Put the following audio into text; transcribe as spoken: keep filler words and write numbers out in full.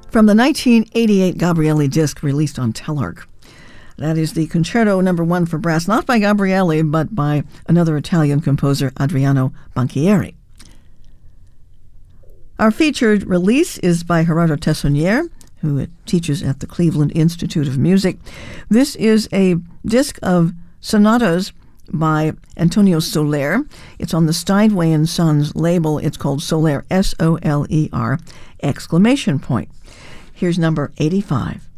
from the nineteen eighty-eight Gabrieli disc released on Telarc. That is the Concerto Number One for brass, not by Gabrieli, but by another Italian composer, Adriano Banchieri. Our featured release is by Gerardo Tessonnier, who teaches at the Cleveland Institute of Music. This is a disc of sonatas by Antonio Soler. It's on the Steinway and Sons label. It's called Soler, S O L E R, exclamation point. Here's number eighty-five.